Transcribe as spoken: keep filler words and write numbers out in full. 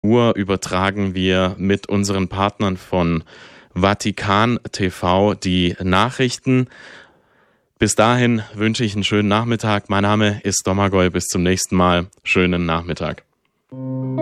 Uhr übertragen wir mit unseren Partnern von Vatikan T V die Nachrichten. Bis dahin wünsche ich einen schönen Nachmittag. Mein Name ist Domagoj. Bis zum nächsten Mal. Schönen Nachmittag.